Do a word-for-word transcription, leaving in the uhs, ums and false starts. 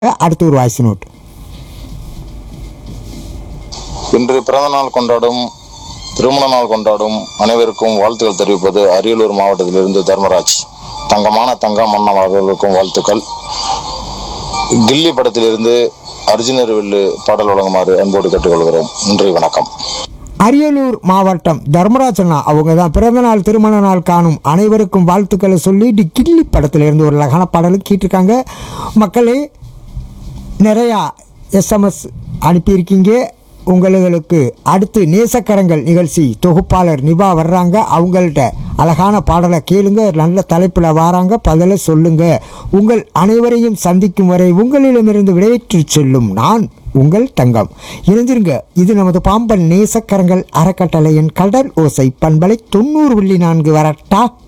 அடுத்து ஒரு voice note. இன்று பிறந்த நாள் கொண்டாடும் திருமண நாள் கொண்டாடும் அனைவருக்கும் வாழ்த்துக்கள் தெரிவிப்பது அரியலூர் மாவட்டத்திலிருந்து தர்மராஜ். தங்கமான தங்கம் மன்னம் அவர்களுக்கும் வாழ்த்துக்கள். கில்லி படத்திலிருந்து அர்ஜுனர் வில்லு பாடல் வழங்குமாறு அன்போடு கேட்டுக்கொள்கிறோம். நன்றி, வணக்கம். அரியலூர் மாவட்டம் தர்மராஜனா அவங்க தான் பிறந்த நாள் திருமண நாள் காணும் அனைவருக்கும் வாழ்த்துக்களை சொல்லி கில்லி படத்திலிருந்து ஒரு அழகான பாடலும் கேட்டிருக்காங்க. மக்களே, நிறையா எஸ்எம்எஸ் அனுப்பியிருக்கீங்க. உங்களுக்கு அடுத்து நேசக்கரங்கள் நிகழ்ச்சி தொகுப்பாளர் நிபா வர்றாங்க. அவங்கள்ட்ட அழகான பாடலை கேளுங்க, நல்ல தலைப்பில் வராங்க, பதில சொல்லுங்க. உங்கள் அனைவரையும் சந்திக்கும் வரை உங்களிடமிருந்து விடைபெற்று செல்லும் நான் உங்கள் தங்கம். இணைந்திருங்க. இது நமது பாம்பன் நேசக்கரங்கள் அறக்கட்டளையின் கடல் ஓசை பண்பலை தொண்ணூறு புள்ளி நான்கு. வரட்டா.